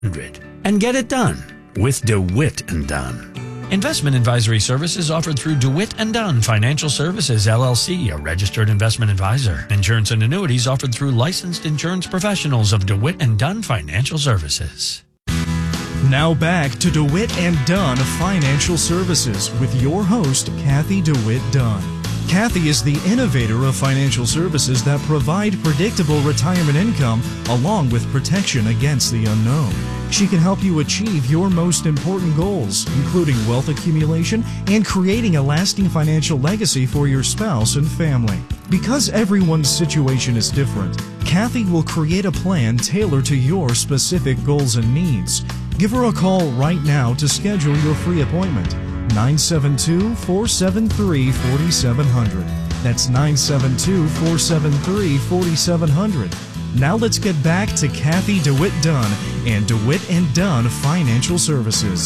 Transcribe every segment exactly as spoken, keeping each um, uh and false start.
and get it done with DeWitt and Dunn. Investment advisory services offered through DeWitt and Dunn Financial Services, L L C, a registered investment advisor. Insurance and annuities offered through licensed insurance professionals of DeWitt and Dunn Financial Services. Now back to DeWitt and Dunn Financial Services with your host, Kathy DeWitt Dunn. Kathy is the innovator of financial services that provide predictable retirement income along with protection against the unknown. She can help you achieve your most important goals, including wealth accumulation and creating a lasting financial legacy for your spouse and family. Because everyone's situation is different, Kathy will create a plan tailored to your specific goals and needs. Give her a call right now to schedule your free appointment. nine seven two, four seven three, four seven zero zero. That's nine seven two, four seven three, four seven zero zero. Now let's get back to Kathy DeWitt Dunn and DeWitt and Dunn Financial Services.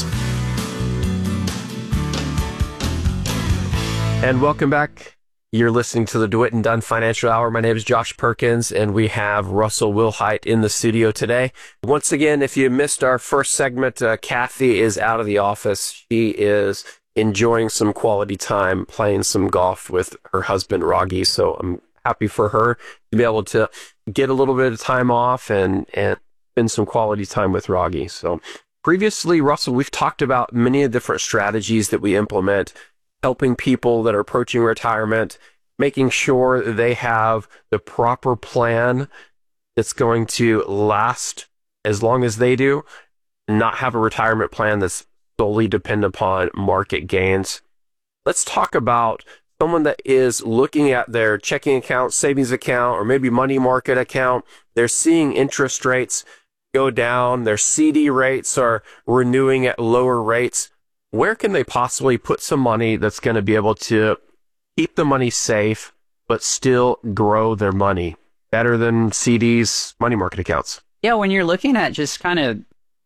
And welcome back. You're listening to the DeWitt and Dunn Financial Hour. My name is Josh Perkins, and we have Russell Wilhite in the studio today. Once again, if you missed our first segment, uh, Kathy is out of the office. She is enjoying some quality time playing some golf with her husband, Raghi. So I'm happy for her to be able to get a little bit of time off and, and spend some quality time with Raghi. So previously, Russell, we've talked about many of the different strategies that we implement, helping people that are approaching retirement, making sure they have the proper plan that's going to last as long as they do, not have a retirement plan that's solely dependent upon market gains. Let's talk about someone that is looking at their checking account, savings account, or maybe money market account. They're seeing interest rates go down. Their C D rates are renewing at lower rates. Where can they possibly put some money that's going to be able to keep the money safe, but still grow their money better than C Ds, money market accounts? Yeah, when you're looking at just kind of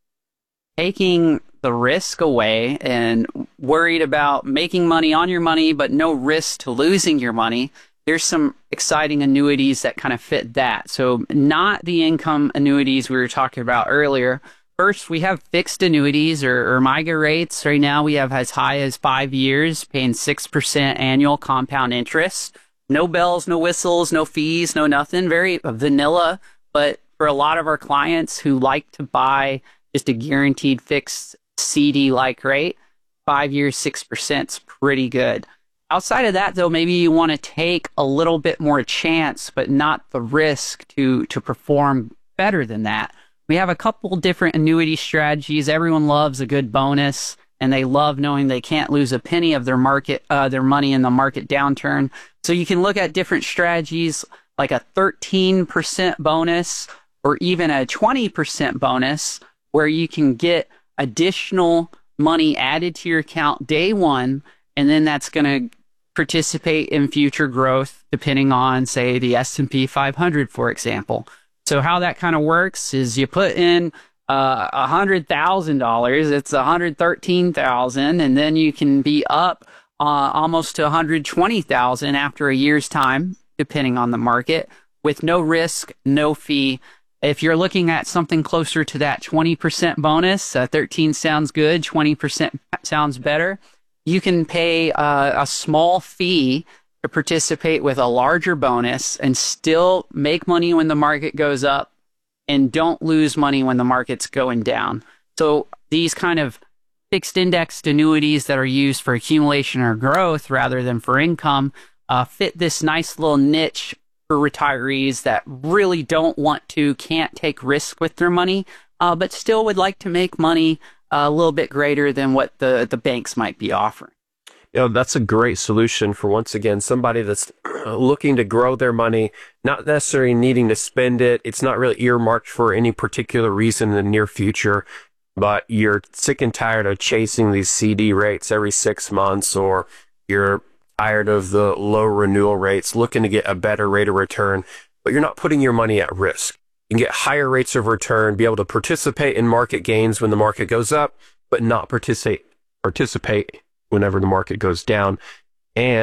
taking the risk away and worried about making money on your money, but no risk to losing your money, there's some exciting annuities that kind of fit that. So not the income annuities we were talking about earlier. First, we have fixed annuities or, or MYGA rates. Right now, we have as high as five years, paying six percent annual compound interest. No bells, no whistles, no fees, no nothing. Very vanilla. But for a lot of our clients who like to buy just a guaranteed fixed C D-like rate, five years, six percent is pretty good. Outside of that, though, maybe you want to take a little bit more chance, but not the risk to, to perform better than that. We have a couple different annuity strategies. Everyone loves a good bonus, and they love knowing they can't lose a penny of their market, uh, their money in the market downturn. So you can look at different strategies like a thirteen percent bonus or even a twenty percent bonus where you can get additional money added to your account day one, and then that's going to participate in future growth depending on, say, the S and P five hundred, for example. So how that kind of works is you put in uh, one hundred thousand dollars, it's one hundred thirteen thousand dollars, and then you can be up uh, almost to one hundred twenty thousand dollars after a year's time, depending on the market, with no risk, no fee. If you're looking at something closer to that twenty percent bonus, uh, thirteen sounds good, twenty percent sounds better, you can pay uh, a small fee to participate with a larger bonus and still make money when the market goes up and don't lose money when the market's going down. So these kind of fixed indexed annuities that are used for accumulation or growth rather than for income uh, fit this nice little niche for retirees that really don't want to, can't take risk with their money, uh, but still would like to make money a little bit greater than what the, the banks might be offering. You know, that's a great solution for, once again, somebody that's looking to grow their money, not necessarily needing to spend it. It's not really earmarked for any particular reason in the near future, but you're sick and tired of chasing these C D rates every six months, or you're tired of the low renewal rates, looking to get a better rate of return, but you're not putting your money at risk. You can get higher rates of return, be able to participate in market gains when the market goes up, but not participate participate whenever the market goes down. And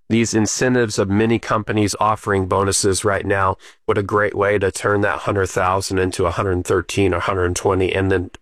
these incentives of many companies offering bonuses right now, what a great way to turn that one hundred thousand into one hundred thirteen or one hundred twenty and then